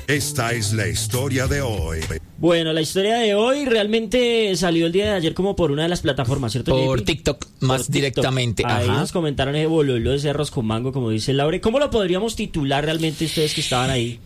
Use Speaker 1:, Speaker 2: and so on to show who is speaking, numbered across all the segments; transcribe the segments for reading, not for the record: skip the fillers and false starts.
Speaker 1: Esta es la historia de hoy.
Speaker 2: Bueno, la historia de hoy realmente salió el día de ayer como por una de las plataformas, ¿cierto?
Speaker 3: Por
Speaker 2: JP?
Speaker 3: TikTok, más
Speaker 2: Por TikTok.
Speaker 3: directamente.
Speaker 2: Ahí
Speaker 3: Ajá.
Speaker 2: nos comentaron ese bololo, ese arroz con mango, como dice Laure. ¿Cómo lo podríamos titular realmente ustedes que estaban ahí?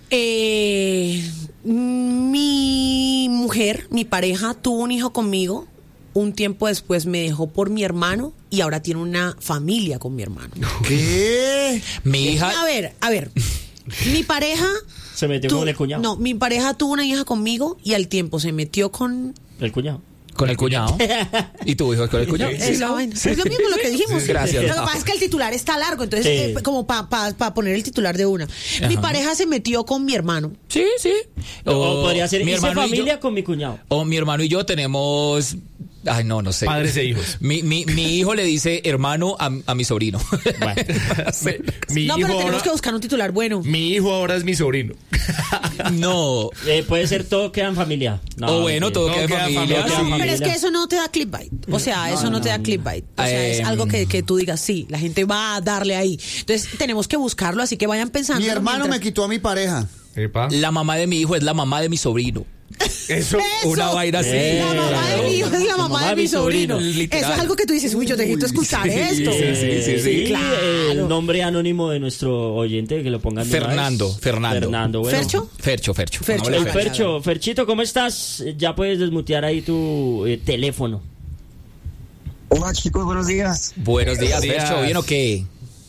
Speaker 4: Mi mujer, mi pareja, tuvo un hijo conmigo. Un tiempo después me dejó por mi hermano y ahora tiene una familia con mi hermano.
Speaker 5: ¿Qué?
Speaker 3: Mi hija.
Speaker 4: A ver. Mi pareja...
Speaker 2: Se metió con el cuñado.
Speaker 4: No, mi pareja tuvo una hija conmigo y al tiempo se metió con...
Speaker 2: El cuñado.
Speaker 3: Con el cuñado. ¿Y tu hijo con el cuñado?
Speaker 4: Es lo mismo lo que dijimos.
Speaker 3: Gracias.
Speaker 4: Lo que pasa es que el titular está largo, entonces como para poner el titular de una. Mi pareja se metió con mi hermano.
Speaker 3: Sí.
Speaker 2: O podría ser,
Speaker 3: mi
Speaker 2: hice
Speaker 3: hermano y
Speaker 2: familia
Speaker 3: yo-
Speaker 2: con mi cuñado.
Speaker 3: O mi hermano y yo tenemos... Ay, no sé.
Speaker 6: Padres e hijos.
Speaker 3: Mi hijo le dice hermano a mi sobrino.
Speaker 2: Bueno.
Speaker 6: Mi
Speaker 4: No,
Speaker 6: hijo
Speaker 4: pero tenemos
Speaker 6: ahora,
Speaker 4: que buscar un titular bueno.
Speaker 6: mi hijo ahora es mi sobrino.
Speaker 3: No.
Speaker 2: Puede ser todo queda en familia. No,
Speaker 3: O bueno,
Speaker 2: mentira.
Speaker 3: todo queda en familia.
Speaker 2: todo queda en
Speaker 3: Sí.
Speaker 4: Pero es
Speaker 2: familia.
Speaker 4: que eso no te da clickbait. O sea, eso no te da clickbait. O sea, es algo que tú digas, sí, la gente va a darle ahí. Entonces, tenemos que buscarlo, así que vayan pensando.
Speaker 5: Mi hermano me quitó a mi pareja.
Speaker 6: Epa.
Speaker 3: La mamá de mi hijo es la mamá de mi sobrino.
Speaker 6: Eso.
Speaker 3: Una vaina así.
Speaker 4: La mamá de mi hijo es la mamá de mi sobrino.
Speaker 3: Literal.
Speaker 4: Eso es algo que tú dices, uy, yo necesito escuchar esto.
Speaker 3: Sí.
Speaker 4: Claro.
Speaker 2: El nombre anónimo de nuestro oyente, que lo pongan de una vez.
Speaker 3: Fernando.
Speaker 2: Bueno.
Speaker 4: ¿Fercho?
Speaker 3: Fercho.
Speaker 4: Fercho.
Speaker 3: Pongámosle
Speaker 2: El Fercho, Ferchito, ¿cómo estás? Ya puedes desmutear ahí tu teléfono.
Speaker 7: Hola chicos, buenos días.
Speaker 3: Buenos días,
Speaker 6: Buenos días.
Speaker 3: Fercho. ¿Bien o qué?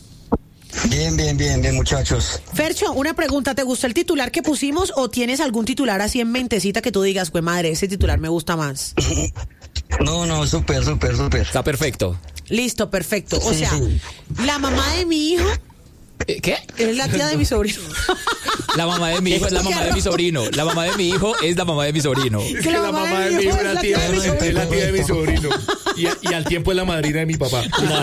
Speaker 7: Bien muchachos.
Speaker 4: Fercho, una pregunta, ¿te gustó el titular que pusimos o tienes algún titular así en mentecita que tú digas, güey madre, ese titular me gusta más?
Speaker 7: No, súper.
Speaker 3: Está perfecto.
Speaker 4: Listo, perfecto. O
Speaker 7: Sí,
Speaker 4: sea,
Speaker 7: sí.
Speaker 4: la mamá de mi hijo
Speaker 3: ¿Qué?
Speaker 4: es la tía de mi sobrino.
Speaker 3: La mamá de mi hijo es la mamá de mi sobrino. La mamá de mi hijo es la mamá de mi sobrino.
Speaker 4: Que la mamá de mi hijo es la tía de mi
Speaker 6: es
Speaker 4: sobrino.
Speaker 6: la tía de mi sobrino. Y al tiempo es la madrina de mi papá.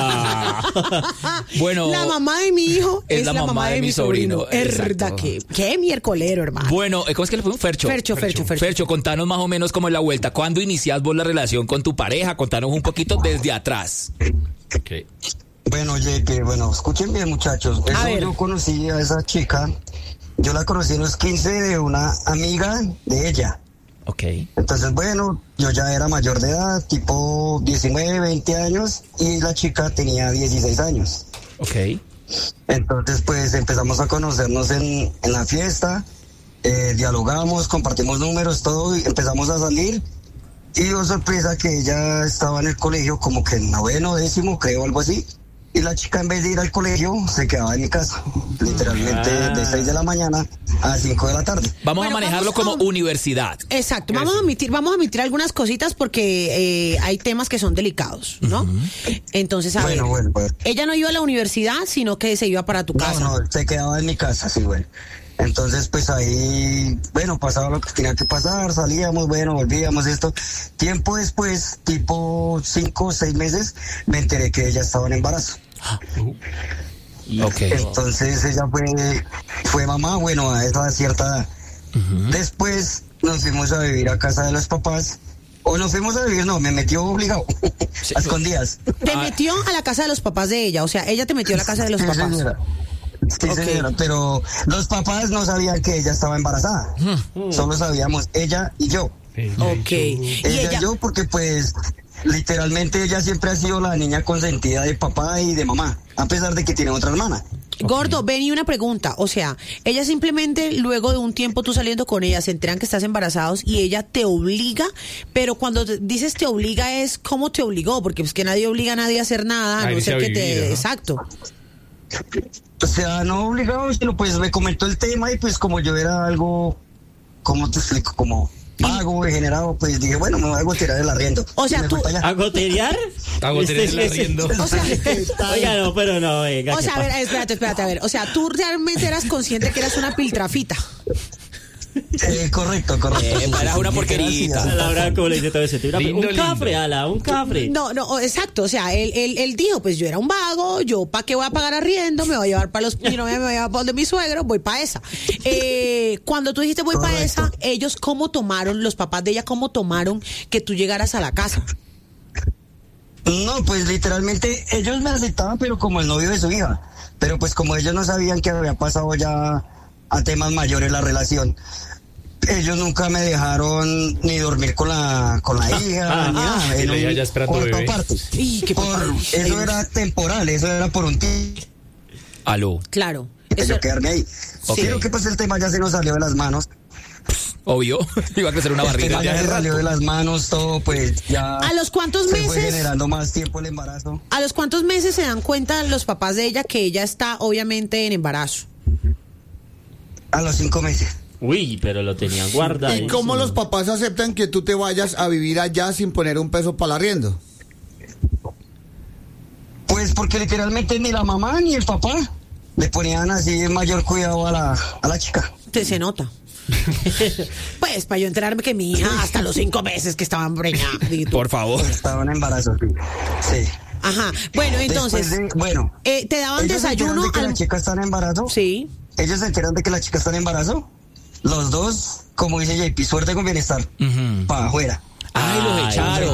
Speaker 3: Bueno,
Speaker 4: La mamá de mi hijo es la mamá de mi sobrino. Herda,
Speaker 3: Exacto.
Speaker 4: qué miércolero, hermano.
Speaker 3: Bueno, ¿cómo es que le fue un Fercho?
Speaker 4: Fercho.
Speaker 3: Fercho, contanos más o menos cómo es la vuelta. ¿Cuándo inicias vos la relación con tu pareja? Contanos un poquito desde atrás.
Speaker 6: Okay.
Speaker 7: Bueno, oye, escuchen bien muchachos.
Speaker 4: A ver.
Speaker 7: Yo conocí a esa chica. Yo la conocí en los 15 de una amiga de ella.
Speaker 3: Ok.
Speaker 7: Entonces, bueno, yo ya era mayor de edad, tipo 19, 20 años, y la chica tenía 16 años.
Speaker 3: Ok.
Speaker 7: Entonces, pues empezamos a conocernos en la fiesta, dialogamos, compartimos números, todo, y empezamos a salir. Y oh sorpresa que ella estaba en el colegio como que en 9º, 10º, creo, algo así. Y la chica en vez de ir al colegio se quedaba en mi casa, literalmente de 6 de la mañana a 5 de la tarde.
Speaker 3: Vamos
Speaker 4: Bueno,
Speaker 3: a manejarlo
Speaker 4: vamos
Speaker 3: como
Speaker 4: a-
Speaker 3: universidad.
Speaker 4: Exacto, vamos a omitir algunas cositas porque hay temas que son delicados, ¿no? Entonces, a ver,
Speaker 7: Bueno.
Speaker 4: ella no iba a la universidad, sino que se iba para tu casa.
Speaker 7: No, se quedaba en mi casa, sí, bueno. Entonces, pues ahí, bueno, pasaba lo que tenía que pasar, salíamos, bueno, volvíamos, esto. Tiempo después, tipo 5 o 6 meses, me enteré que ella estaba en embarazo.
Speaker 3: Ok.
Speaker 7: Entonces ella fue mamá, bueno, a esa cierta edad. Después nos fuimos a vivir a casa de los papás. O nos fuimos a vivir, no, me metió obligado, a escondidas.
Speaker 4: Te metió a la casa de los papás de ella, o sea, ella te metió a la casa de los
Speaker 7: Sí,
Speaker 4: papás.
Speaker 7: señora. Sí,
Speaker 4: Ok.
Speaker 7: señora, pero los papás no sabían que ella estaba embarazada. Solo sabíamos ella y yo.
Speaker 4: Ok. Y
Speaker 7: Ella
Speaker 4: ella,
Speaker 7: y yo porque pues literalmente ella siempre ha sido la niña consentida de papá y de mamá, a pesar de que tiene otra hermana.
Speaker 4: Gordo, ven y una pregunta, o sea, ella simplemente luego de un tiempo tú saliendo con ella se enteran que estás embarazados y ella te obliga, pero cuando dices te obliga es ¿cómo te obligó? Porque pues que nadie obliga a nadie a hacer nada, a
Speaker 6: A
Speaker 4: no
Speaker 6: irse
Speaker 4: ser
Speaker 6: a
Speaker 4: que
Speaker 6: vivir, ¿no?
Speaker 4: Exacto.
Speaker 7: O sea, no obligado, sino pues me comentó el tema y pues como yo era algo, ¿cómo te explico? Como vago, degenerado, pues dije, bueno, me voy a tirar el arriendo.
Speaker 4: O sea,
Speaker 7: Y me
Speaker 4: tú-
Speaker 7: fui para allá.
Speaker 2: ¿A goterear?
Speaker 6: A goterear el arriendo.
Speaker 4: O sea,
Speaker 2: Oiga, no, pero no, venga.
Speaker 4: o sea, a
Speaker 2: ¿qué
Speaker 4: ver, espérate, a ver, o sea, tú realmente eras consciente que eras una piltrafita.
Speaker 7: Correcto.
Speaker 3: Eras una porquerita.
Speaker 2: pasa? Laura, como le dice todo ese tipo.
Speaker 6: Lindo,
Speaker 2: Un cafre,
Speaker 6: lindo.
Speaker 2: ala, un cafre.
Speaker 4: No, exacto, o sea, él dijo, pues yo era un vago, yo para qué voy a pagar arriendo, me voy a llevar para los, me voy a llevar para donde mi suegro, voy para esa. Cuando tú dijiste voy para
Speaker 7: Correcto.
Speaker 4: esa, ellos cómo tomaron, los papás de ella cómo tomaron que tú llegaras a la casa.
Speaker 7: No, pues literalmente ellos me aceptaban, pero como el novio de su hija. Pero pues como ellos no sabían que había pasado ya a temas mayores la relación. Ellos nunca me dejaron ni dormir con la hija, ni nada.
Speaker 6: Y la hija ya esperando bebé.
Speaker 7: Eso era temporal, eso era por un tiempo.
Speaker 3: Aló.
Speaker 4: Claro.
Speaker 7: Yo quedarme ahí.
Speaker 3: Ok.
Speaker 7: Creo que pues el tema ya se nos salió de las manos.
Speaker 3: Obvio, iba a crecer una
Speaker 7: El
Speaker 3: barriga.
Speaker 7: tema ya se salió de las manos, todo pues ya.
Speaker 4: ¿A los cuántos
Speaker 7: se fue
Speaker 4: meses?
Speaker 7: generando más tiempo el embarazo.
Speaker 4: ¿A los cuántos meses se dan cuenta los papás de ella que ella está obviamente en embarazo?
Speaker 7: A los 5 meses.
Speaker 2: Uy, pero lo tenían guardado.
Speaker 5: ¿Y cómo los papás aceptan que tú te vayas a vivir allá sin poner un peso para el arriendo?
Speaker 7: Pues porque literalmente ni la mamá ni el papá le ponían así mayor cuidado a la chica.
Speaker 4: Se nota. Pues para yo enterarme que mi hija hasta los 5 meses que estaban preñada.
Speaker 3: Por favor.
Speaker 7: Estaba en embarazo, sí.
Speaker 4: Ajá. Bueno, entonces, ¿te daban
Speaker 7: ellos se
Speaker 4: desayuno?
Speaker 7: enteran de que la chica está en embarazo.
Speaker 4: Sí.
Speaker 7: Ellos se enteran de que la chica está en embarazo. Los dos, como dice JP, suerte con bienestar. Para afuera.
Speaker 3: Ay, los echaron.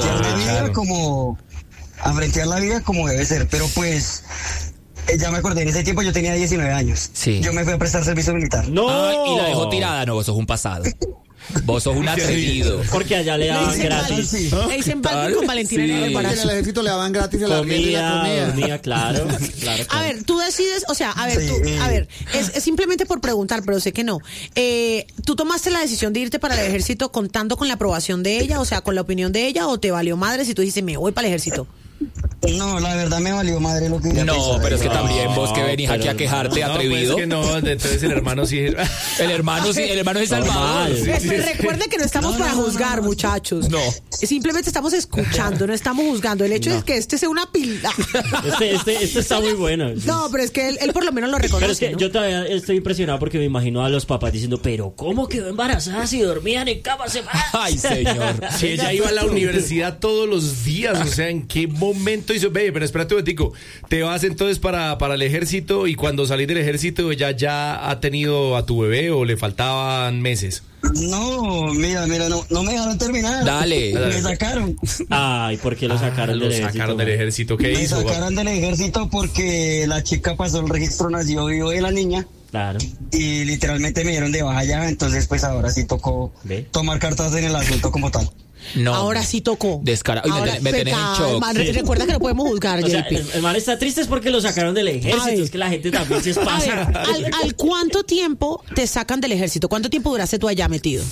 Speaker 7: A frentear la vida como debe ser. Pero pues, ya me acordé, en ese tiempo yo tenía 19 años.
Speaker 3: Sí.
Speaker 7: Yo me fui a prestar servicio militar.
Speaker 2: ¡No!
Speaker 3: Ay, y la dejó tirada. No, vos sos un pasado. Vos sos un atrevido.
Speaker 2: Porque allá le daban gratis.
Speaker 7: Sí.
Speaker 4: Le dicen Balvin con Valentina
Speaker 3: Sí.
Speaker 4: en el
Speaker 5: En
Speaker 4: embarazo.
Speaker 5: el ejército le daban gratis el arriendo y la comida.
Speaker 2: Comida, claro.
Speaker 4: A ver, tú decides, o sea, a ver, es simplemente por preguntar, pero sé que no. ¿Tú tomaste la decisión de irte para el ejército contando con la aprobación de ella, o sea, con la opinión de ella, o te valió madre si tú dices, me voy para el ejército?
Speaker 7: No, la verdad me valió madre lo que ella
Speaker 3: No,
Speaker 7: pensaba.
Speaker 3: pero es que también vos que venís aquí
Speaker 2: pero
Speaker 3: a quejarte,
Speaker 6: No,
Speaker 3: atrevido.
Speaker 6: pues que no, entonces el hermano sí.
Speaker 3: El hermano es Salvador.
Speaker 2: Normal.
Speaker 4: Recuerde que no estamos para juzgar, muchachos.
Speaker 3: No.
Speaker 4: Simplemente estamos escuchando, no estamos juzgando. El hecho es que este sea una pila.
Speaker 2: Este está muy bueno. Sí.
Speaker 4: No, pero es que él por lo menos lo reconoce.
Speaker 2: Pero es que
Speaker 4: ¿no?
Speaker 2: yo todavía estoy impresionado porque me imagino a los papás diciendo, pero ¿cómo quedó embarazada si dormían en cama separadas?
Speaker 3: Ay, señor.
Speaker 6: Si ella iba a la universidad todos los días, o sea, ¿en qué momento hizo? Ve, pero espérate un momentico, te vas entonces para el ejército y cuando salís del ejército ella ya ha tenido a tu bebé o le faltaban meses.
Speaker 7: No, mira, no me dejaron terminar.
Speaker 3: Dale.
Speaker 7: Me sacaron.
Speaker 2: Ay, ¿por qué lo sacaron del ejército?
Speaker 6: Sacaron del ejército, ¿qué
Speaker 7: Me
Speaker 6: hizo?
Speaker 7: sacaron del ejército porque la chica pasó el registro nació vivo de la niña
Speaker 2: Claro.
Speaker 7: y literalmente me dieron de baja ya, entonces pues ahora sí tocó
Speaker 2: ¿Ve?
Speaker 7: tomar cartas en el asunto como tal.
Speaker 3: No.
Speaker 4: Ahora sí tocó.
Speaker 3: Descarado. Uy, me tenés en shock.
Speaker 4: Sí. Recuerda que no podemos juzgar,
Speaker 2: O sea,
Speaker 4: JP.
Speaker 2: el man está triste es porque lo sacaron del ejército.
Speaker 4: Ay.
Speaker 2: Es que la gente también se
Speaker 4: A ver,
Speaker 2: pasa.
Speaker 4: ¿al cuánto tiempo te sacan del ejército? ¿Cuánto tiempo duraste tú allá metido?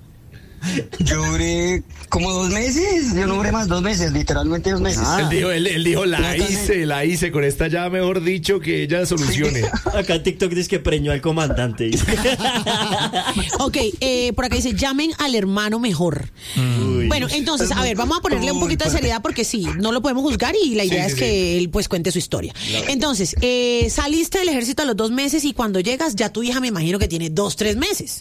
Speaker 7: Yo duré como 2 meses, yo no duré más 2 meses, literalmente 2 meses.
Speaker 6: Él dijo, la hice, con esta ya mejor dicho que ella solucione.
Speaker 2: Acá en TikTok dice que preñó al comandante.
Speaker 4: Ok, por acá dice, llamen al hermano mejor.
Speaker 2: Uy.
Speaker 4: Bueno, entonces, a ver, vamos a ponerle un poquito de seriedad porque sí, no lo podemos juzgar y la idea es que él pues cuente su historia. Entonces, saliste del ejército a los 2 meses y cuando llegas ya tu hija me imagino que tiene 2, 3 meses.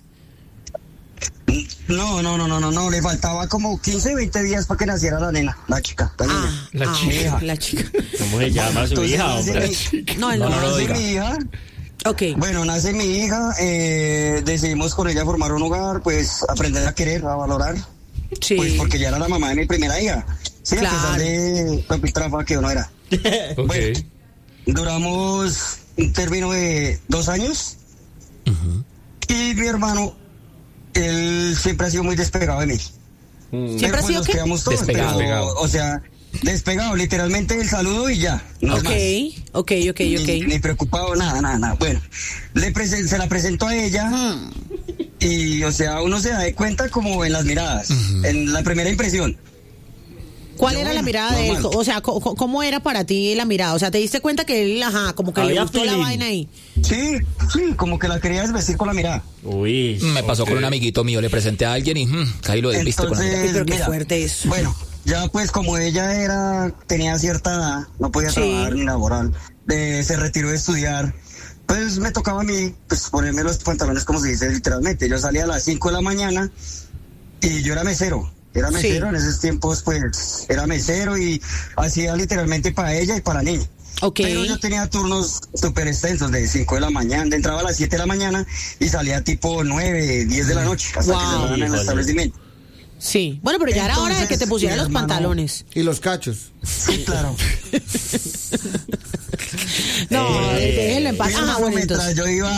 Speaker 7: No, le faltaba como 15, 20 días para que naciera la nena, la chica, la niña.
Speaker 4: La chica.
Speaker 2: ¿Cómo se llama su
Speaker 7: Entonces,
Speaker 2: hija,
Speaker 7: nace
Speaker 2: hombre?
Speaker 4: No,
Speaker 7: nace mi hija.
Speaker 4: Ok.
Speaker 7: Bueno, nace mi hija, decidimos con ella formar un hogar, pues aprender a querer, a valorar,
Speaker 4: Sí.
Speaker 7: pues porque ya era la mamá de mi primera hija. Sí,
Speaker 4: Claro.
Speaker 7: a pesar de la pitrafa que uno era.
Speaker 6: Ok.
Speaker 7: Bueno, duramos un término de 2 años y mi hermano, él siempre ha sido muy despegado de mí.
Speaker 4: ¿Siempre ha
Speaker 7: Pero,
Speaker 4: sido
Speaker 7: nos
Speaker 4: qué?
Speaker 7: quedamos todos,
Speaker 3: Despegado.
Speaker 7: pero, o sea, despegado, literalmente el saludo y ya. No es más.
Speaker 4: Ok.
Speaker 7: Ni preocupado, nada. Bueno, se la presentó a ella y, o sea, uno se da de cuenta como en las miradas, en la primera impresión.
Speaker 4: ¿Cuál
Speaker 7: Yo,
Speaker 4: era la
Speaker 7: bueno,
Speaker 4: mirada de él?
Speaker 7: normal.
Speaker 4: O sea, ¿cómo era para ti la mirada? O sea, ¿te diste cuenta que él, como que le
Speaker 2: Había
Speaker 4: gustó la
Speaker 2: feeling.
Speaker 4: vaina ahí?
Speaker 7: Sí, como que la quería desvestir con la mirada.
Speaker 2: Uy.
Speaker 3: Me pasó con un amiguito mío, le presenté a alguien y caí lo desviste con la mirada.
Speaker 4: Uy, pero qué
Speaker 7: mira,
Speaker 4: fuerte eso.
Speaker 7: Bueno, ya pues como ella tenía cierta edad, no podía
Speaker 4: Sí.
Speaker 7: trabajar ni laboral, se retiró de estudiar, pues me tocaba a mí pues ponerme los pantalones como se dice literalmente. Yo salía a las 5 de la mañana y yo era mesero.
Speaker 4: Sí.
Speaker 7: En esos tiempos, pues, era mesero y hacía literalmente para ella y para la niña.
Speaker 4: Ok.
Speaker 7: Pero yo tenía turnos súper extensos, de 5 de la mañana, entraba a las 7 de la mañana y salía tipo 9, 10 de la noche, hasta
Speaker 4: Wow.
Speaker 7: que se fueran en el
Speaker 2: Híjole.
Speaker 7: establecimiento.
Speaker 4: Sí. Bueno, pero ya era hora de que te
Speaker 7: Entonces,
Speaker 4: pusieran
Speaker 7: mi
Speaker 4: los
Speaker 7: hermano-
Speaker 4: pantalones.
Speaker 5: Y los cachos.
Speaker 7: Sí, claro.
Speaker 4: No, déjenlo en paz.
Speaker 7: Mi
Speaker 4: Ajá,
Speaker 7: hermano,
Speaker 4: bueno,
Speaker 7: mientras
Speaker 4: entonces.
Speaker 7: yo iba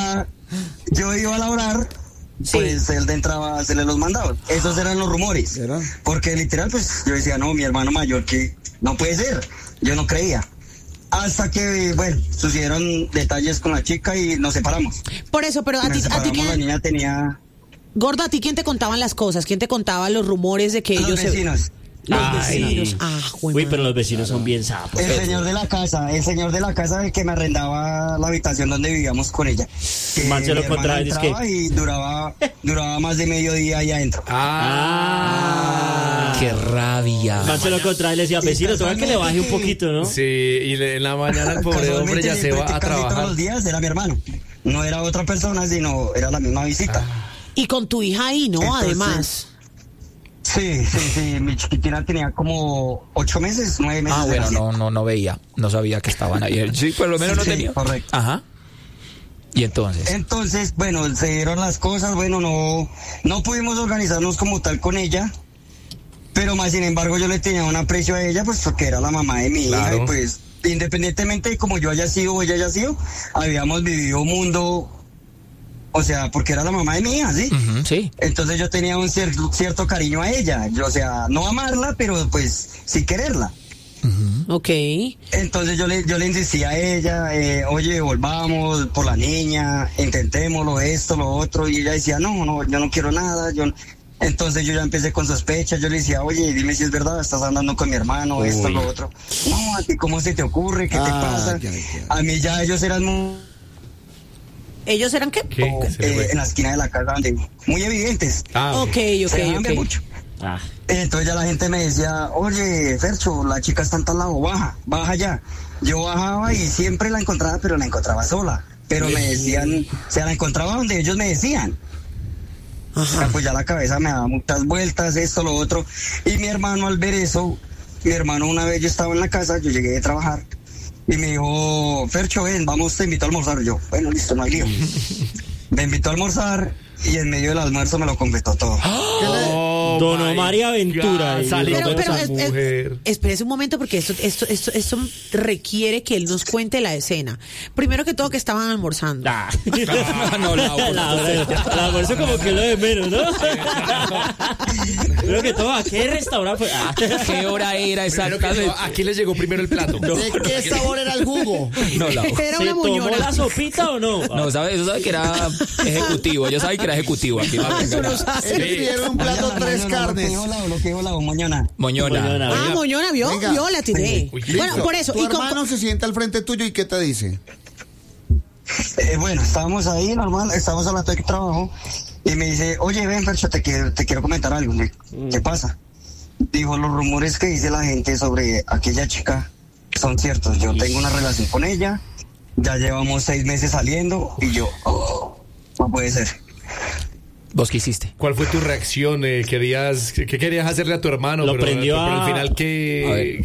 Speaker 7: yo iba a laborar, pues él entraba a hacerle los mandados. Esos eran los rumores.
Speaker 5: ¿Era?
Speaker 7: Porque literal, pues yo decía, no, mi hermano mayor, que no puede ser. Yo no creía. Hasta que, bueno, sucedieron detalles con la chica y nos separamos.
Speaker 4: Por eso, pero a ti
Speaker 7: La
Speaker 4: ¿quién,
Speaker 7: niña tenía
Speaker 4: Gordo, a ti quién te contaban las cosas? ¿Quién te contaba los rumores de que
Speaker 7: los
Speaker 4: ellos
Speaker 7: vecinos.
Speaker 4: Los
Speaker 2: Ay.
Speaker 4: vecinos.
Speaker 2: Uy, pero los vecinos son bien sapos.
Speaker 7: El señor de la casa, el que me arrendaba la habitación donde vivíamos con ella. Que
Speaker 2: Man, se lo
Speaker 7: mi hermana
Speaker 2: contrae, dice
Speaker 7: entraba y duraba más de mediodía ahí adentro.
Speaker 3: ¡Qué rabia!
Speaker 2: Man se lo contrae y le decía, vecino, toca que le baje un poquito, ¿no?
Speaker 6: Sí, y en la mañana el pobre hombre ya se va a
Speaker 7: Casi todos
Speaker 6: trabajar.
Speaker 7: los días era mi hermano. No era otra persona, sino era la misma visita.
Speaker 4: Y con tu hija ahí, ¿no?
Speaker 7: Entonces,
Speaker 4: Además.
Speaker 7: Sí. Mi chiquitina tenía como 8 meses, 9 meses.
Speaker 3: Ah,
Speaker 7: de
Speaker 3: bueno,
Speaker 7: nacida.
Speaker 3: no veía, no sabía que estaban ahí. Sí, por lo menos no
Speaker 7: Sí,
Speaker 3: tenía.
Speaker 7: correcto.
Speaker 3: Ajá. Y entonces,
Speaker 7: Entonces, bueno, se dieron las cosas, bueno, no pudimos organizarnos como tal con ella, pero más sin embargo yo le tenía un aprecio a ella, pues porque era la mamá de mi hija,
Speaker 6: Claro.
Speaker 7: y pues independientemente de como yo haya sido o ella haya sido, habíamos vivido un mundo, o sea, porque era la mamá de mi hija, ¿sí?
Speaker 3: ujú, sí.
Speaker 7: Entonces yo tenía un cierto cariño a ella, yo, o sea, no amarla, pero pues sí quererla.
Speaker 4: Ok.
Speaker 7: Entonces yo le insistía a ella, oye, volvamos por la niña, intentémoslo, esto, lo otro, y ella decía, no, yo no quiero nada, entonces yo ya empecé con sospechas, yo le decía, oye, dime si es verdad, estás andando con mi hermano, esto, lo otro. No, a ti, ¿cómo se te ocurre? ¿Qué te pasa?
Speaker 5: ya.
Speaker 7: A mí ya ellos eran
Speaker 4: ¿Ellos eran qué?
Speaker 6: ¿Qué? Se le fue.
Speaker 7: en la esquina de la casa, muy evidentes.
Speaker 4: Ok.
Speaker 7: Se dejaban ver mucho.
Speaker 2: Ah,
Speaker 7: Entonces ya la gente me decía, oye, Fercho, la chica está en tal lado, baja ya. Yo bajaba y siempre la encontraba, pero la encontraba sola. Pero me decían, o sea, la encontraba donde ellos me decían. O sea, pues ya la cabeza me daba muchas vueltas, esto, lo otro. Y mi hermano al ver eso, una vez yo estaba en la casa, yo llegué de trabajar, y me dijo, Fercho, ven, vamos, te invito a almorzar. Yo, bueno, listo, no hay lío. Me invitó a almorzar y en medio del almuerzo me lo confesó todo.
Speaker 6: Oh,
Speaker 2: Don
Speaker 6: my
Speaker 2: Omar y Aventura.
Speaker 6: God,
Speaker 2: Y
Speaker 6: salió
Speaker 2: pero-
Speaker 6: con
Speaker 4: Pero
Speaker 6: esa mujer.
Speaker 4: espérese un momento porque esto requiere que él nos cuente la escena. Primero que todo que estaban almorzando.
Speaker 2: Ah.
Speaker 3: No,
Speaker 2: La almuerzo como que lo de menos, ¿no? Creo que todo, ¿a qué restaurante fue? Ah.
Speaker 3: ¿qué hora era exactamente?
Speaker 6: ¿A quién les llegó primero el plato?
Speaker 5: ¿De qué sabor era el jugo?
Speaker 3: No, la...
Speaker 4: Era
Speaker 2: ¿Se
Speaker 4: una
Speaker 2: tomó
Speaker 4: muñona.
Speaker 2: la sopita o no?
Speaker 3: No, eso sabe que era ejecutivo. Yo sabía que era ejecutivo. Aquí no
Speaker 4: Eso
Speaker 3: venga
Speaker 4: no
Speaker 3: nada.
Speaker 4: sabe.
Speaker 5: Él pidieron un plato, tres carnes.
Speaker 7: Lo que dijo la moñona.
Speaker 3: Moñona.
Speaker 2: Moñona.
Speaker 4: Ah, moñona, ¿vio?
Speaker 5: Venga.
Speaker 4: Yo la tiré.
Speaker 6: Uy,
Speaker 4: Bueno,
Speaker 5: Listo.
Speaker 4: por eso.
Speaker 5: Tu hermano se sienta al frente tuyo y ¿qué te dice?
Speaker 7: Bueno, estábamos ahí, normal, estábamos hablando de trabajo, y me dice, oye, ven, Fercho, te quiero comentar algo. Le digo, ¿qué pasa? Dijo, los rumores que dice la gente sobre aquella chica son ciertos. Yo tengo una relación con ella, ya llevamos 6 meses saliendo, y yo, no puede ser.
Speaker 3: ¿Vos qué hiciste?
Speaker 6: ¿Cuál fue tu reacción? ¿Qué querías hacerle a tu hermano?
Speaker 2: Lo
Speaker 6: pero
Speaker 2: prendió
Speaker 6: pero
Speaker 2: a-
Speaker 6: al final que...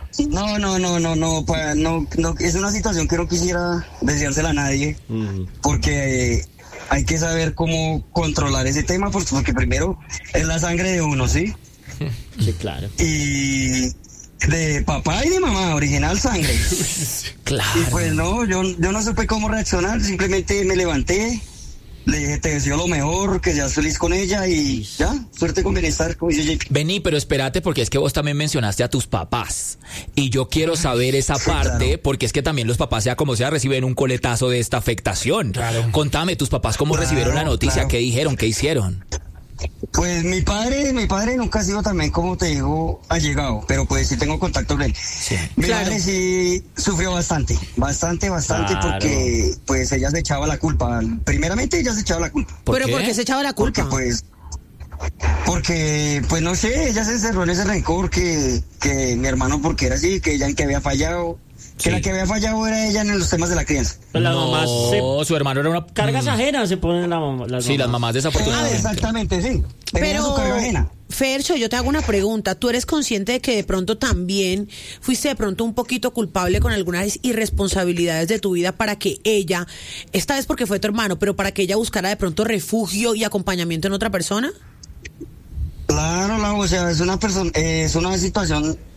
Speaker 7: No, pues, no, es una situación que no quisiera deseársela a nadie, porque hay que saber cómo controlar ese tema, porque primero es la sangre de uno, ¿sí?
Speaker 2: Sí, claro.
Speaker 7: Y de papá y de mamá, original sangre.
Speaker 3: Claro.
Speaker 7: Y pues no, yo no supe cómo reaccionar, simplemente me levanté, le dije, te deseo lo mejor, que seas feliz con ella y ya, suerte con bienestar, como dice JP.
Speaker 3: Vení, pero espérate porque es que vos también mencionaste a tus papás y yo quiero saber esa parte
Speaker 7: claro.
Speaker 3: porque es que también los papás, sea como sea, reciben un coletazo de esta afectación.
Speaker 6: Claro.
Speaker 3: Contame, tus papás cómo
Speaker 7: Claro,
Speaker 3: recibieron la noticia,
Speaker 7: claro.
Speaker 3: qué dijeron, qué hicieron.
Speaker 7: Pues mi padre nunca ha sido también, como te digo, allegado, pero pues sí tengo contacto con él. Mi
Speaker 4: Claro.
Speaker 7: madre sí sufrió bastante,
Speaker 2: Claro.
Speaker 7: porque pues ella se echaba la culpa. Primeramente ella se echaba la culpa.
Speaker 4: Pero ¿por qué se echaba la culpa?
Speaker 7: Porque pues no sé, ella se encerró en ese rencor que mi hermano porque era así, que ella en que había fallado, que
Speaker 3: Sí.
Speaker 7: la que había fallado era ella en los temas de la crianza.
Speaker 2: Pues las
Speaker 3: No,
Speaker 2: mamás
Speaker 3: su hermano era una...
Speaker 2: cargas ajenas se ponen las
Speaker 3: Sí, las mamás desafortunadamente.
Speaker 7: Exactamente, sí. Tenía su carga ajena.
Speaker 4: Fercho, yo te hago una pregunta. ¿Tú eres consciente de que de pronto también fuiste de pronto un poquito culpable con algunas irresponsabilidades de tu vida para que ella, esta vez porque fue tu hermano, pero para que ella buscara de pronto refugio y acompañamiento en otra persona?
Speaker 7: Claro, o sea, es una situación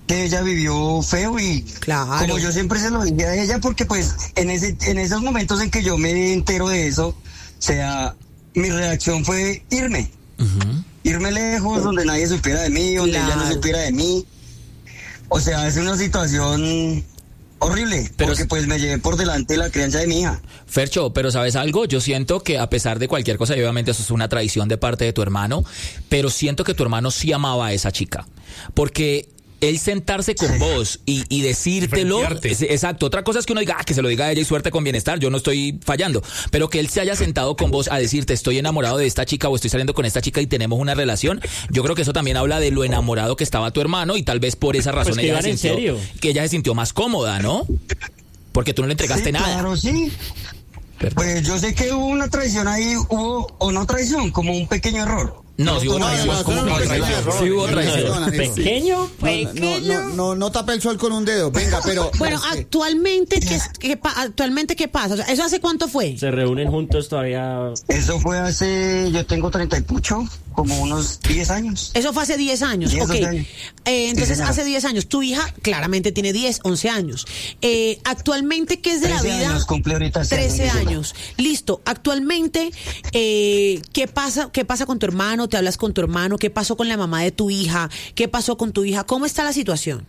Speaker 7: que ella vivió feo y
Speaker 4: Claro.
Speaker 7: como yo siempre se lo dije a ella, porque pues en esos momentos en que yo me entero de eso, o sea, mi reacción fue irme. Irme lejos, donde nadie supiera de mí, donde ella no supiera de mí. O sea, es una situación horrible,
Speaker 3: Pero
Speaker 7: porque pues me llevé por delante la crianza de mi hija.
Speaker 3: Fercho, pero ¿sabes algo? Yo siento que a pesar de cualquier cosa, y obviamente eso es una traición de parte de tu hermano, pero siento que tu hermano sí amaba a esa chica. Porque él sentarse con vos y decírtelo, exacto. Otra cosa es que uno diga, que se lo diga a ella y suerte con bienestar, yo no estoy fallando, pero que él se haya sentado con vos a decirte, estoy enamorado de esta chica o estoy saliendo con esta chica y tenemos una relación, yo creo que eso también habla de lo enamorado que estaba tu hermano y tal vez por esa razón
Speaker 2: Pues que
Speaker 3: ella
Speaker 2: iban en serio.
Speaker 3: que ella se sintió más cómoda, ¿no? Porque tú no le entregaste
Speaker 7: Sí,
Speaker 3: nada.
Speaker 7: Claro, sí.
Speaker 3: Perdón.
Speaker 7: Pues yo sé que hubo una traición ahí, o no traición, como un pequeño error.
Speaker 3: No, sí hubo traición. Sí hubo traición.
Speaker 2: Pequeño.
Speaker 5: No tape el sol con un dedo. Venga, pero.
Speaker 4: Bueno, actualmente, ¿qué pasa? O sea, ¿eso hace cuánto fue?
Speaker 2: Se reúnen juntos todavía.
Speaker 7: Eso fue yo tengo 30 y pucho, como unos 10 años.
Speaker 4: Eso fue hace 10 años.
Speaker 7: 10,
Speaker 4: Ok.
Speaker 7: 12 años.
Speaker 4: Entonces,
Speaker 7: Sí, señora.
Speaker 4: hace 10 años. Tu hija claramente tiene 10, 11 años. Actualmente, ¿qué es de la
Speaker 7: 13
Speaker 4: vida?
Speaker 7: años, cumple ahorita este
Speaker 4: 13
Speaker 7: año.
Speaker 4: años. Listo. Actualmente, ¿qué pasa con tu hermano? ¿Te hablas con tu hermano? ¿Qué pasó con la mamá de tu hija? ¿Qué pasó con tu hija? ¿Cómo está la situación?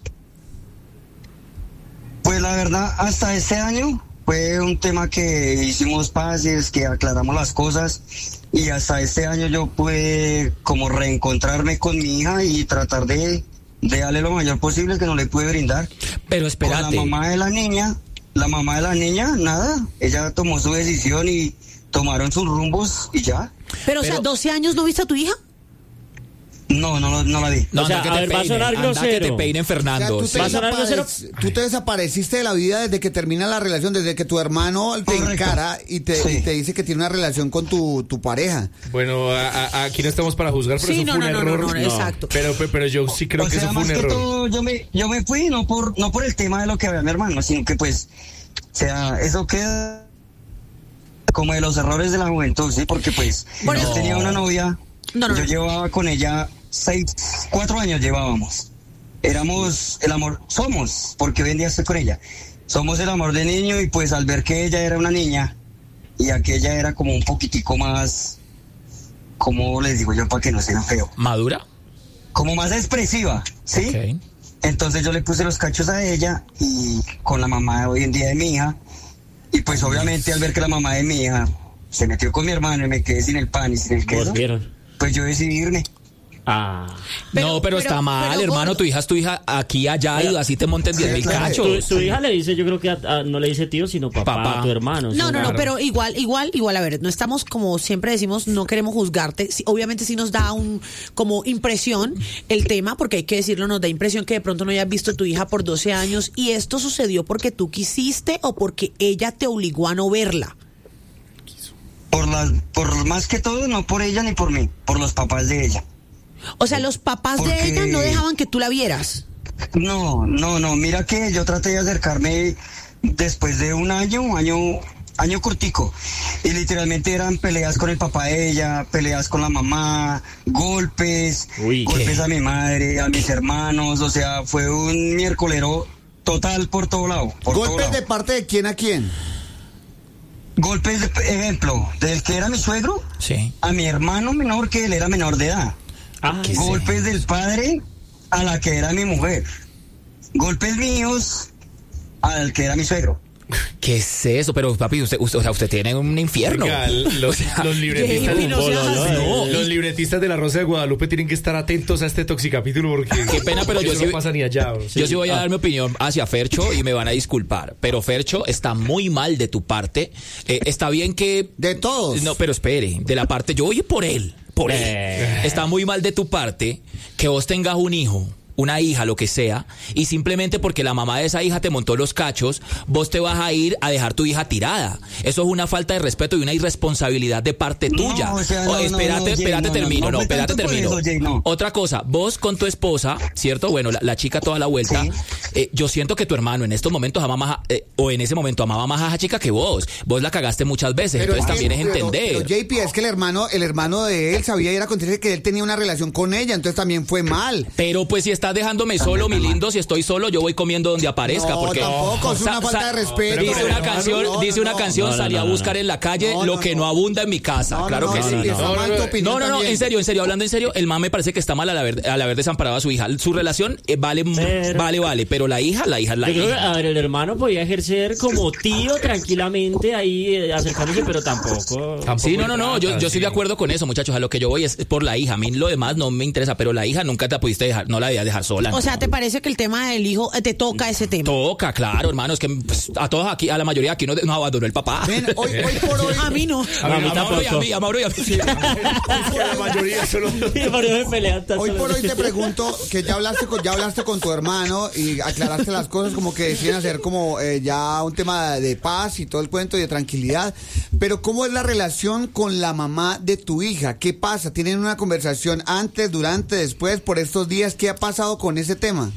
Speaker 7: Pues la verdad, hasta este año fue un tema que hicimos paces, que aclaramos las cosas, y hasta este año yo pude como reencontrarme con mi hija y tratar de darle lo mayor posible que no le pude brindar.
Speaker 3: Pero
Speaker 7: Con
Speaker 3: espérate.
Speaker 7: la mamá de la niña, nada, ella tomó su decisión y tomaron sus rumbos y ya.
Speaker 4: Pero, o sea, 12 años no viste a tu hija.
Speaker 7: No la vi.
Speaker 3: No,
Speaker 2: O sea,
Speaker 3: anda que
Speaker 2: a
Speaker 3: te
Speaker 2: ver, va a
Speaker 3: peinen,
Speaker 2: sonar
Speaker 3: anda que
Speaker 2: grosero.
Speaker 3: te peinen, Fernando.
Speaker 5: O
Speaker 3: sí.
Speaker 5: sea,
Speaker 2: ¿Va a sonar grosero?
Speaker 5: tú te desapareciste de la vida desde que termina la relación, desde que tu hermano te
Speaker 7: Correcto.
Speaker 5: encara y te dice que tiene una relación con tu pareja.
Speaker 6: Bueno, aquí no estamos para juzgar, pero
Speaker 4: Sí,
Speaker 6: eso
Speaker 4: no,
Speaker 6: fue un
Speaker 4: no,
Speaker 6: error.
Speaker 4: no, exacto.
Speaker 6: Pero yo sí creo
Speaker 7: O
Speaker 6: que
Speaker 7: sea,
Speaker 6: eso fue
Speaker 7: más
Speaker 6: un
Speaker 7: que
Speaker 6: error.
Speaker 7: todo, yo me fui no por el tema de lo que había mi hermano, sino que pues, o sea, eso queda como de los errores de la juventud, ¿sí? Porque pues,
Speaker 4: Bueno,
Speaker 7: yo tenía una novia,
Speaker 4: No.
Speaker 7: yo llevaba con ella 4 años llevábamos. Éramos el amor, somos, porque hoy en día estoy con ella. Somos el amor de niño y pues al ver que ella era una niña y aquella era como un poquitico más, ¿cómo les digo yo para que no sea feo?
Speaker 3: ¿Madura?
Speaker 7: Como más expresiva, ¿sí?
Speaker 3: Ok.
Speaker 7: Entonces yo le puse los cachos a ella y con la mamá de hoy en día de mi hija. Y pues obviamente al ver que la mamá de mi hija se metió con mi hermano y me quedé sin el pan y sin el queso,
Speaker 2: Volvieron.
Speaker 7: pues yo decidí irme.
Speaker 3: Pero está mal,
Speaker 4: pero,
Speaker 3: hermano.
Speaker 4: gordo.
Speaker 3: Tu hija es tu hija aquí, allá, y así te monten 10.000
Speaker 5: claro.
Speaker 3: cachos.
Speaker 2: Tu hija le dice, yo creo que no le dice tío, sino papá,
Speaker 3: Papá.
Speaker 2: a tu hermano.
Speaker 4: No,
Speaker 2: sí.
Speaker 4: no, pero igual, a ver, no estamos, como siempre decimos, no queremos juzgarte. Sí, obviamente sí nos da como impresión el tema, porque hay que decirlo, nos da impresión que de pronto no hayas visto a tu hija por 12 años y esto sucedió porque tú quisiste o porque ella te obligó a no verla.
Speaker 7: Por más que todo, no por ella ni por mí, por los papás de ella.
Speaker 4: O sea, los papás de
Speaker 7: Porque-
Speaker 4: ella no dejaban que tú la vieras.
Speaker 7: No, mira que yo traté de acercarme después de un año cortico, y literalmente eran peleas con el papá de ella, peleas con la mamá, golpes,
Speaker 2: Uy,
Speaker 7: golpes
Speaker 3: ¿qué?
Speaker 7: a mi madre, a mis hermanos, o sea, fue un miércolero total por todo lado.
Speaker 5: ¿Golpes de parte de quién a quién?
Speaker 7: Golpes, ejemplo, del que era mi suegro,
Speaker 3: Sí.
Speaker 7: a mi hermano menor, que él era menor de edad.
Speaker 3: ¿Qué es
Speaker 7: Golpes
Speaker 3: eso?
Speaker 7: del padre a la que era mi mujer. Golpes míos al que era mi suegro.
Speaker 3: ¿Qué es eso? Pero, papi, usted tiene un infierno.
Speaker 6: Oiga, los libretistas,
Speaker 4: Jamie, no seas así.
Speaker 6: los libretistas de la Rosa de Guadalupe tienen que estar atentos a este toxicapítulo porque
Speaker 3: Qué pena, pero yo
Speaker 6: eso
Speaker 3: sí-
Speaker 6: no pasa ni allá.
Speaker 3: Yo sí voy a dar mi opinión hacia Fercho y me van a disculpar, pero Fercho está muy mal de tu parte. Está bien que...
Speaker 5: De todos.
Speaker 3: No, pero espere, de la parte, yo voy por él. Está muy mal de tu parte que vos tengas un hijo, una hija, lo que sea, y simplemente porque la mamá de esa hija te montó los cachos, vos te vas a ir a dejar tu hija tirada. Eso es una falta de respeto y una irresponsabilidad de parte tuya.
Speaker 7: o sea, no,
Speaker 3: espérate,
Speaker 7: Jay,
Speaker 3: espérate,
Speaker 7: no,
Speaker 3: termino,
Speaker 7: no fue
Speaker 3: espérate,
Speaker 7: tanto por
Speaker 3: termino.
Speaker 7: eso, Jay, no.
Speaker 3: Otra cosa, vos con tu esposa, ¿cierto? Bueno, la chica toda la vuelta, yo siento que tu hermano en estos momentos ama más, o en ese momento amaba más a esa chica que vos. Vos la cagaste muchas veces, entonces también es entender.
Speaker 5: Pero JP, es que el hermano de él sabía y era consciente que él tenía una relación con ella, entonces también fue mal.
Speaker 3: Pero pues si estás estás dejándome solo, mi lindo, si estoy solo, yo voy comiendo donde aparezca.
Speaker 5: No,
Speaker 3: porque
Speaker 5: tampoco, es una falta de respeto.
Speaker 3: Dice una canción, salí a buscar en la calle lo que no abunda en mi casa. Claro que sí. No, en serio, hablando en serio, el man me parece que está mal al haber desamparado a su hija. Su relación vale, pero la hija es la
Speaker 2: Yo creo que,
Speaker 3: hija.
Speaker 2: a ver, el hermano podía ejercer como tío tranquilamente ahí acercándose, pero tampoco.
Speaker 3: Sí, no, yo estoy de acuerdo con eso, muchachos. A lo que yo voy es por la hija. A mí lo demás no me interesa, pero la hija nunca te la pudiste dejar, no la debías dejar sola.
Speaker 4: O sea, ¿te parece que el tema del hijo te toca ese tema?
Speaker 3: Toca, claro, hermano. Es que pues, a todos aquí, a la mayoría aquí nos abandonó el papá.
Speaker 5: Ven, hoy por hoy.
Speaker 4: A mí no.
Speaker 3: A Mauro y a mí.
Speaker 6: Es que la mayoría solo...
Speaker 5: Hoy por hoy te pregunto, que ya hablaste con tu hermano y aclaraste las cosas, como que deciden hacer como ya un tema de paz y todo el cuento y de tranquilidad, pero ¿cómo es la relación con la mamá de tu hija? ¿Qué pasa? ¿Tienen una conversación antes, durante, después, por estos días? ¿Qué ha pasado con ese tema?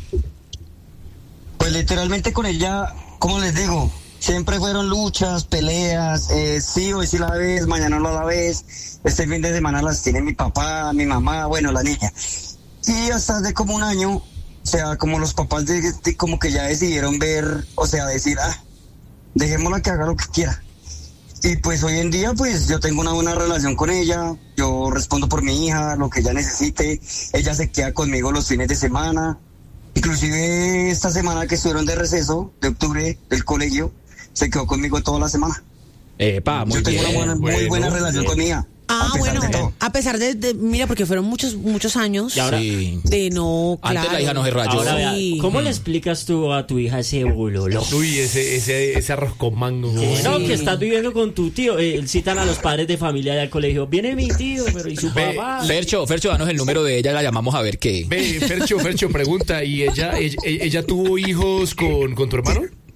Speaker 7: Pues literalmente con ella, como les digo, siempre fueron luchas, peleas, sí, hoy sí la ves, mañana no la ves, este fin de semana las tiene mi papá, mi mamá, bueno, la niña. Y hasta hace como un año, o sea, como los papás como que ya decidieron ver, o sea, decir, dejémosla que haga lo que quiera. Y pues hoy en día, pues yo tengo una buena relación con ella, yo respondo por mi hija, lo que ella necesite, ella se queda conmigo los fines de semana. Inclusive esta semana que estuvieron de receso, de octubre, del colegio, se quedó conmigo toda la semana.
Speaker 3: Muy
Speaker 7: yo tengo
Speaker 3: bien.
Speaker 7: una muy buena relación con mi hija.
Speaker 4: A pesar de mira, porque fueron muchos años
Speaker 2: Y ahora,
Speaker 4: de no, claro.
Speaker 3: Antes la hija no se rayó.
Speaker 2: Ahora, vea,
Speaker 4: Sí.
Speaker 2: ¿cómo le explicas tú a tu hija ese bololo?
Speaker 6: Uy, ese arroz con mango.
Speaker 2: No, que estás viviendo con tu tío. Citan a los padres de familia del colegio. Viene mi tío, pero ¿y su papá?
Speaker 3: Fercho, danos el número de ella, la llamamos a ver qué.
Speaker 6: Ve, Fercho, pregunta, ¿y ella tuvo hijos con tu hermano?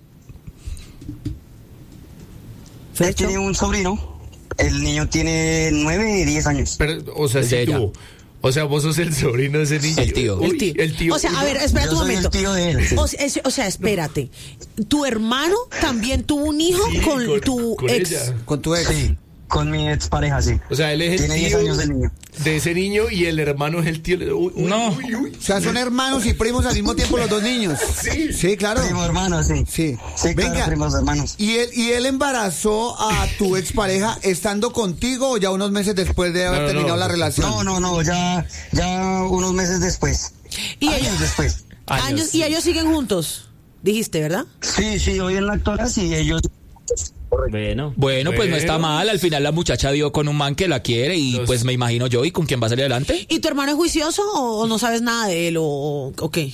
Speaker 7: Ella tiene un sobrino, el niño tiene 9 y 10 años.
Speaker 6: Pero, o sea, sí tuvo. O sea, vos sos el sobrino de ese niño.
Speaker 3: El tío.
Speaker 6: Uy, el tío.
Speaker 4: O sea, a ver, espera un momento.
Speaker 7: El tío de él, sí.
Speaker 4: O sea, espérate. ¿Tu hermano también tuvo un hijo
Speaker 6: Sí,
Speaker 4: con tu ex?
Speaker 6: ella.
Speaker 5: Con tu ex.
Speaker 7: Sí, con mi expareja, sí.
Speaker 6: O sea, él es el
Speaker 7: Tiene 10
Speaker 6: tío
Speaker 7: años el niño.
Speaker 6: de ese niño y el hermano es el tío.
Speaker 3: No.
Speaker 5: O sea, son hermanos y primos al mismo tiempo los dos niños. Sí, claro.
Speaker 7: Primo hermano, sí.
Speaker 5: Sí.
Speaker 7: Sí, claro,
Speaker 5: Venga,
Speaker 7: primos hermanos.
Speaker 5: ¿y él embarazó a tu expareja estando contigo o ya unos meses después de haber terminado la relación?
Speaker 7: No, ya unos meses después.
Speaker 4: Y
Speaker 7: Años después.
Speaker 4: años, y ellos siguen juntos, dijiste, ¿verdad?
Speaker 7: Sí, hoy en la actualidad sí, ellos...
Speaker 2: Bueno.
Speaker 3: Bueno, pues no está mal. Al final la muchacha dio con un man que la quiere y pues me imagino yo. ¿Y con quién va a salir adelante?
Speaker 4: ¿Y tu hermano es juicioso o no sabes nada de él o qué?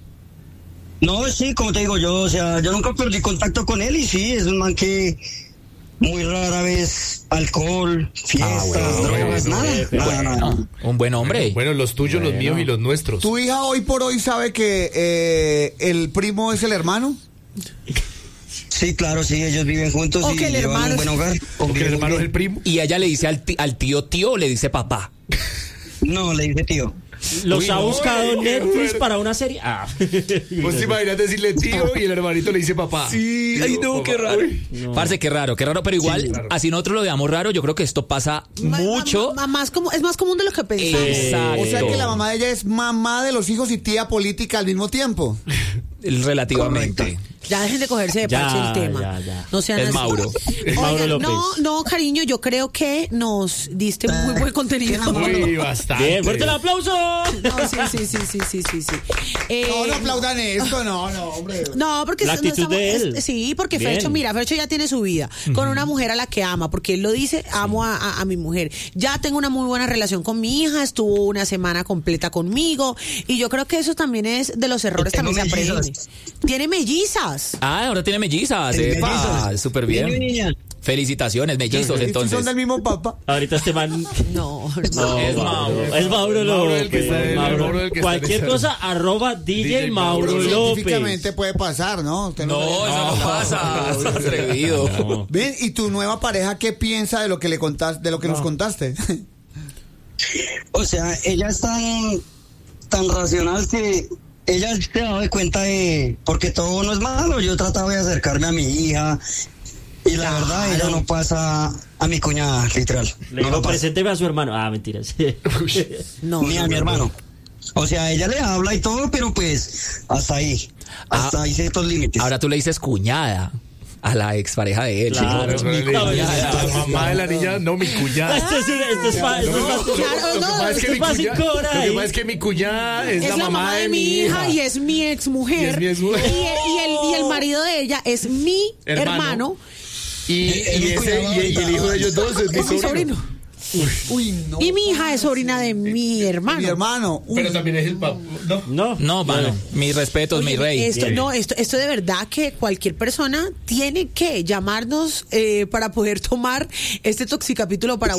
Speaker 7: No, sí, como te digo, yo nunca perdí contacto con él y sí, es un man que muy rara vez alcohol, fiestas, drogas, nada.
Speaker 3: Un buen hombre.
Speaker 6: Bueno, los tuyos, los míos y los nuestros.
Speaker 5: ¿Tu hija hoy por hoy sabe que el primo es el hermano?
Speaker 7: Sí, claro, sí, ellos viven juntos
Speaker 4: O
Speaker 7: y
Speaker 4: que el
Speaker 7: llevan
Speaker 4: hermano
Speaker 7: un buen hogar.
Speaker 6: Porque el hermano es el primo.
Speaker 3: Y ella le dice al tío o le dice papá.
Speaker 7: No, le dice tío.
Speaker 2: ¿Los
Speaker 6: Uy,
Speaker 2: ha
Speaker 6: no,
Speaker 2: buscado
Speaker 6: qué
Speaker 2: Netflix
Speaker 6: fuerte.
Speaker 2: para una serie?
Speaker 6: Vos te imaginas decirle tío y el hermanito le dice papá.
Speaker 3: Sí, ay no, qué raro.
Speaker 2: No.
Speaker 3: Parce, qué raro, pero igual,
Speaker 6: Sí, claro.
Speaker 3: así nosotros lo veamos raro, yo creo que esto pasa mucho.
Speaker 4: Es más común de lo que pensamos.
Speaker 3: Exacto.
Speaker 5: O sea que la mamá de ella es mamá de los hijos y tía política al mismo tiempo.
Speaker 3: Relativamente.
Speaker 4: Ya dejen de cogerse de
Speaker 2: Ya,
Speaker 4: parche el tema.
Speaker 2: ya.
Speaker 4: No sean
Speaker 3: Es
Speaker 4: así.
Speaker 3: Mauro.
Speaker 2: Es Mauro
Speaker 4: Oigan,
Speaker 2: López.
Speaker 4: no, cariño, yo creo que nos diste muy buen contenido.
Speaker 6: Uy, bastante.
Speaker 2: Bien, fuerte el aplauso.
Speaker 4: No, sí.
Speaker 5: No aplaudan esto, no, hombre.
Speaker 4: No, porque
Speaker 2: La actitud de él.
Speaker 4: Sí, porque
Speaker 2: Bien.
Speaker 4: Fercho ya tiene su vida con una mujer a la que ama, porque él lo dice, amo a mi mujer. Ya tengo una muy buena relación con mi hija, estuvo una semana completa conmigo y yo creo que eso también es de los errores
Speaker 7: Tengo
Speaker 4: también se aprende.
Speaker 7: mellizas.
Speaker 4: Tiene mellizas.
Speaker 3: Ah, ahora tiene mellizas.
Speaker 7: Tiene
Speaker 3: Epa,
Speaker 7: mellizos.
Speaker 3: súper
Speaker 7: Niño y
Speaker 3: bien.
Speaker 7: niña.
Speaker 3: Felicitaciones, mellizos,
Speaker 5: ¿Y
Speaker 3: entonces.
Speaker 5: son del mismo papá?
Speaker 2: Ahorita este man...
Speaker 4: No,
Speaker 2: No,
Speaker 3: Es Mauro.
Speaker 2: Es Mauro
Speaker 6: Mauro el que
Speaker 2: López.
Speaker 6: está- el Mauro el que está
Speaker 2: Cualquier
Speaker 6: en
Speaker 2: cosa, @DJ Mauro López.
Speaker 5: Científicamente puede pasar, ¿no? Usted
Speaker 3: No, eso no pasa. Es atrevido.
Speaker 2: No.
Speaker 5: Ven, ¿y tu nueva pareja qué piensa de lo que le contaste, de lo que nos contaste?
Speaker 7: O sea, ella es tan racional que ella se ha dado cuenta de... Porque todo no es malo, yo trataba de acercarme a mi hija y la verdad ella no pasa a mi cuñada, literal.
Speaker 2: Le
Speaker 7: No
Speaker 2: digo,
Speaker 7: lo pasa.
Speaker 2: presénteme a su hermano. Ah, mentiras.
Speaker 4: no.
Speaker 7: Ni a mi hermano. O sea, ella le habla y todo, pero pues hasta ahí ciertos límites.
Speaker 3: Ahora tú le dices cuñada a la expareja de él.
Speaker 2: Claro,
Speaker 3: ¿sí?
Speaker 6: Mi
Speaker 2: claro,
Speaker 6: cuñada,
Speaker 2: claro.
Speaker 6: la mamá de la niña, no mi cuñada.
Speaker 2: Esto es fácil.
Speaker 6: Lo que pasa es que mi cuñada es
Speaker 4: la mamá de mi hija y es mi exmujer.
Speaker 6: Y es mi exmujer.
Speaker 4: Y el marido de ella es mi hermano.
Speaker 6: Y el hijo de ellos dos es mi sobrino.
Speaker 5: Uy, no.
Speaker 4: Y mi hija es sobrina de mi hermano.
Speaker 5: Mi hermano. Uy.
Speaker 6: Pero también es el papá.
Speaker 3: No, mano, mis respetos,
Speaker 4: Oye,
Speaker 3: mi rey.
Speaker 4: Esto de verdad que cualquier persona tiene que llamarnos para poder tomar este toxicapítulo para